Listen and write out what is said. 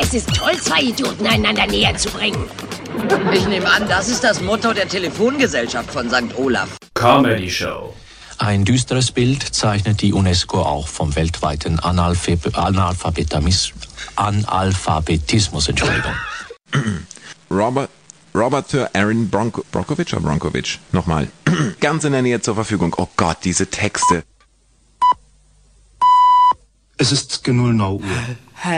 Es ist toll, zwei Idioten einander näher zu bringen. Ich nehme an, das ist das Motto der Telefongesellschaft von St. Olaf. Comedy Show. Ein düsteres Bild zeichnet die UNESCO auch vom weltweiten Analphabetismus, Entschuldigung. Robert Aaron Bronkovich? Nochmal. Ganz in der Nähe zur Verfügung. Oh Gott, diese Texte. Es ist genau 0 Uhr.